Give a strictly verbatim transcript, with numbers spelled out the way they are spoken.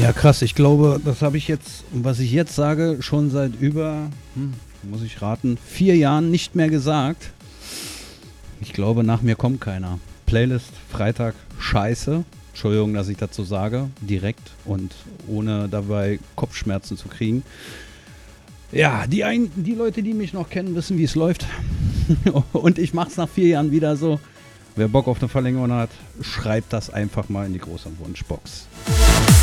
Ja, krass. Ich glaube, das habe ich jetzt, was ich jetzt sage, schon seit über, hm, muss ich raten, vier Jahren nicht mehr gesagt. Ich glaube, nach mir kommt keiner. Playlist Freitag scheiße. Entschuldigung, dass ich dazu sage. Direkt und ohne dabei Kopfschmerzen zu kriegen. Ja, die, ein, die Leute, die mich noch kennen, wissen, wie es läuft. Und ich mache es nach vier Jahren wieder so. Wer Bock auf eine Verlängerung hat, schreibt das einfach mal in die große Wunschbox.